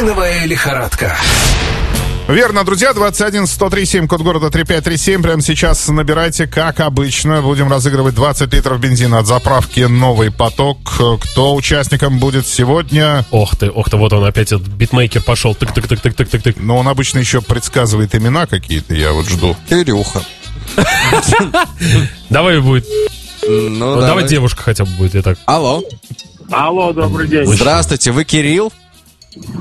Бензиновая лихорадка. Верно, друзья, 21-103-7, код города 3537. Прямо сейчас набирайте, как обычно. Будем разыгрывать 20 литров бензина от заправки «Новый поток». Кто участником будет сегодня? Ох ты, вот он опять, этот битмейкер пошел. Тык-тык-тык-тык-тык-тык. Но он обычно еще предсказывает имена какие-то, я вот жду. Кирюха. Давай будет. Ну, давай девушка хотя бы будет, я так. Алло. Алло, добрый день. Здравствуйте, вы Кирилл?